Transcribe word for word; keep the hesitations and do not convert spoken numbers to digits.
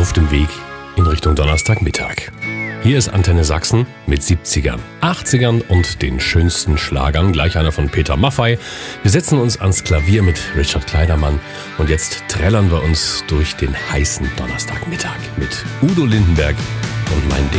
auf dem Weg in Richtung Donnerstagmittag. Hier ist Antenne Sachsen mit siebzigern, achtzigern und den schönsten Schlagern. Gleich einer von Peter Maffay. Wir setzen uns ans Klavier mit Richard Kleidermann und jetzt trällern wir uns durch den heißen Donnerstagmittag mit Udo Lindenberg und Mein Ding.